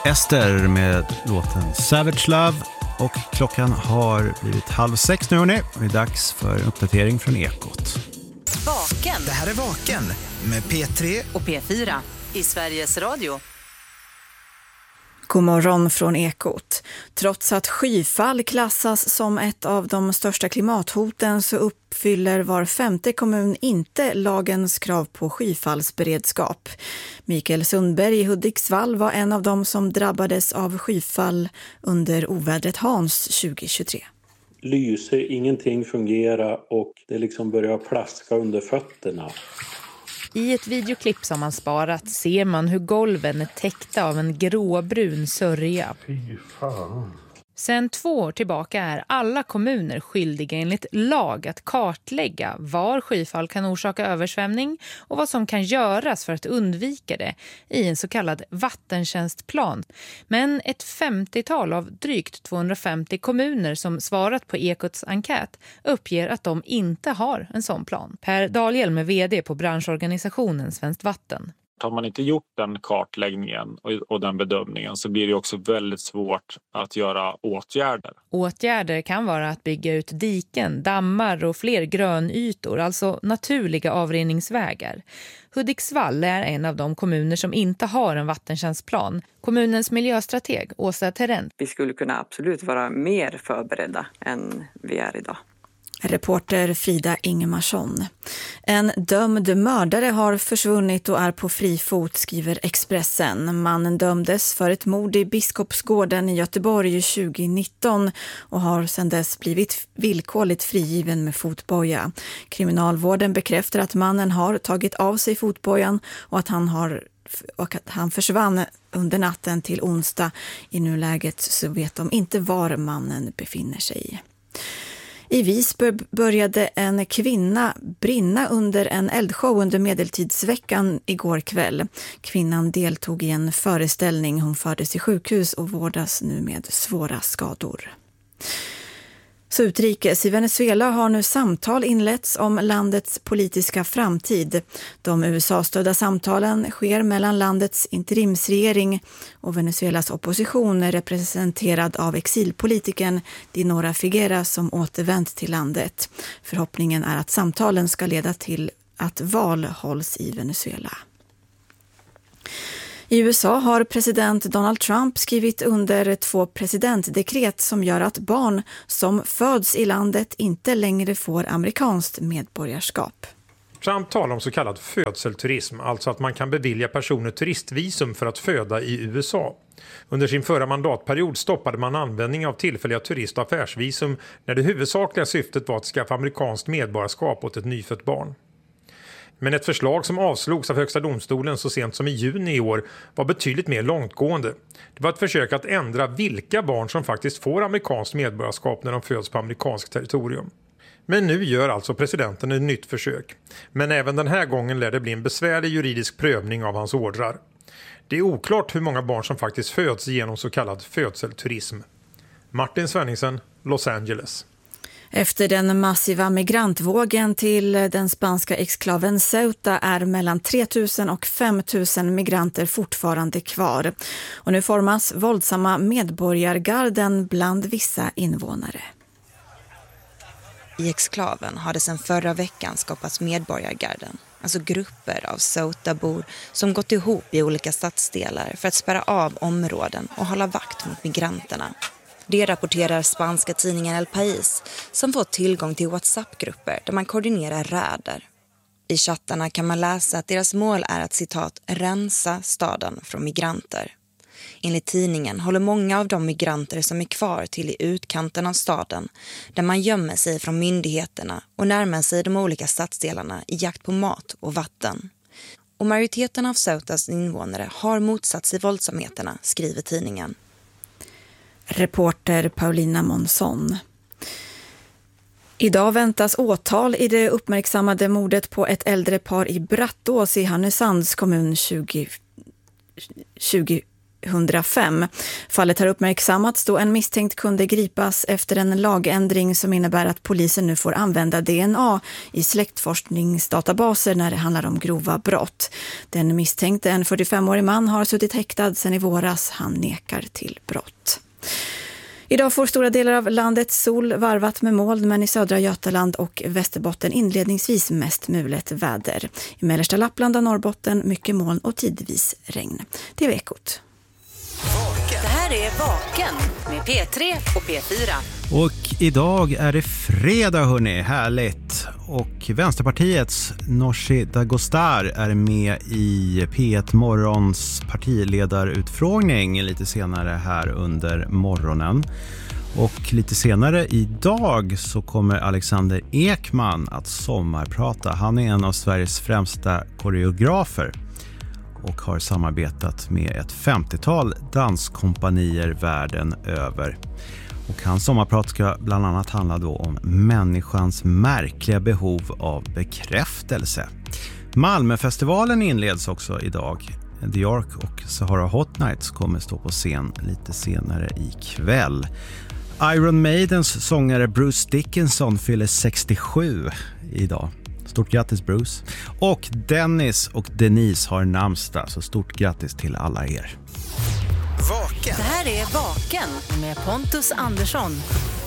Ester med låten Savage Love, och klockan har blivit 5:30 nu hörni. Det är dags för en uppdatering från Ekot. Vaken. Det här är Vaken med P3 och P4 i Sveriges Radio. God morgon från Ekot. Trots att skyfall klassas som ett av de största klimathoten så uppfyller var 5:e kommun inte lagens krav på skyfallsberedskap. Mikael Sundberg i Hudiksvall var en av dem som drabbades av skyfall under ovädret Hans 2023. Lyse, ingenting fungerar och det liksom börjar plaska under fötterna. I ett videoklipp som man sparat ser man hur golven är täckta av en gråbrun sörja. Fy fan. Sedan 2 år tillbaka är alla kommuner skyldiga enligt lag att kartlägga var skyfall kan orsaka översvämning och vad som kan göras för att undvika det i en så kallad vattentjänstplan. Men ett 50-tal av drygt 250 kommuner som svarat på Ekots enkät uppger att de inte har en sån plan. Per Dahlhjelm är vd på branschorganisationen Svenskt Vatten. Har man inte gjort den kartläggningen och den bedömningen så blir det också väldigt svårt att göra åtgärder. Åtgärder kan vara att bygga ut diken, dammar och fler grönytor, alltså naturliga avrinningsvägar. Hudiksvall är en av de kommuner som inte har en vattentjänstplan. Kommunens miljöstrateg Åsa Terent. Vi skulle kunna absolut vara mer förberedda än vi är idag. Reporter Frida Ingemarsson. En dömd mördare har försvunnit och är på fri fot, skriver Expressen. Mannen dömdes för ett mord i Biskopsgården i Göteborg 2019 och har sedan dess blivit villkorligt frigiven med fotboja. Kriminalvården bekräftar att mannen har tagit av sig fotbojan och att han försvann under natten till onsdag. I nuläget så vet de inte var mannen befinner sig. I Visby började en kvinna brinna under en eldshow under medeltidsveckan igår kväll. Kvinnan deltog i en föreställning. Hon fördes till sjukhus och vårdas nu med svåra skador. Så utrikes i Venezuela har nu samtal inletts om landets politiska framtid. De USA-stödda samtalen sker mellan landets interimsregering och Venezuelas opposition representerad av exilpolitikern Dinora Figuera som återvänt till landet. Förhoppningen är att samtalen ska leda till att val hålls i Venezuela. I USA har president Donald Trump skrivit under 2 presidentdekret som gör att barn som föds i landet inte längre får amerikanskt medborgarskap. Trump talar om så kallad födselturism, alltså att man kan bevilja personer turistvisum för att föda i USA. Under sin förra mandatperiod stoppade man användning av tillfälliga turist- och affärsvisum när det huvudsakliga syftet var att skaffa amerikanskt medborgarskap åt ett nyfött barn. Men ett förslag som avslogs av Högsta domstolen så sent som i juni i år var betydligt mer långtgående. Det var ett försök att ändra vilka barn som faktiskt får amerikanskt medborgarskap när de föds på amerikanskt territorium. Men nu gör alltså presidenten ett nytt försök. Men även den här gången lär det bli en besvärlig juridisk prövning av hans ordrar. Det är oklart hur många barn som faktiskt föds genom så kallad födselturism. Martin Svenningsen, Los Angeles. Efter den massiva migrantvågen till den spanska exklaven Ceuta är mellan 3 000 och 5 000 migranter fortfarande kvar. Och nu formas våldsamma medborgargarden bland vissa invånare. I exklaven har det sedan förra veckan skapats medborgargarden, alltså grupper av Ceutabor som gått ihop i olika stadsdelar för att spärra av områden och hålla vakt mot migranterna. Det rapporterar spanska tidningen El País som fått tillgång till WhatsApp-grupper där man koordinerar räder. I chattarna kan man läsa att deras mål är att citat rensa staden från migranter. Enligt tidningen håller många av de migranter som är kvar till i utkanten av staden där man gömmer sig från myndigheterna och närmar sig de olika stadsdelarna i jakt på mat och vatten. Och majoriteten av Ceutas invånare har motsatt sig våldsamheterna, skriver tidningen. Reporter Paulina Månsson. Idag väntas åtal i det uppmärksammade mordet på ett äldre par i Brattås i Härnösands kommun 2005. Fallet har uppmärksammats då en misstänkt kunde gripas efter en lagändring som innebär att polisen nu får använda DNA i släktforskningsdatabaser när det handlar om grova brott. Den misstänkte, en 45-årig man, har suttit häktad sedan i våras. Han nekar till brott. Idag får stora delar av landet sol varvat med moln, men i södra Götaland och Västerbotten inledningsvis mest mulet väder. I mellersta Lappland och Norrbotten mycket moln och tidvis regn. Det är Ekot. Det här är Vaken med P3 och P4. Och idag är det fredag, hörni, härligt. Och Vänsterpartiets Nooshi Dadgostar är med i P1 Morgons partiledarutfrågning lite senare här under morgonen. Och lite senare idag så kommer Alexander Ekman att sommarprata. Han är en av Sveriges främsta koreografer och har samarbetat med ett 50-tal danskompanier världen över. Och hans sommarprat ska bland annat handla då om människans märkliga behov av bekräftelse. Malmöfestivalen inleds också idag. The York och Sahara Hot Nights kommer stå på scen lite senare ikväll. Iron Maidens sångare Bruce Dickinson fyller 67 idag. Stort grattis Bruce. Och Dennis och Denise har namnsdag, så stort grattis till alla er. Det här är Vaken med Pontus Andersson.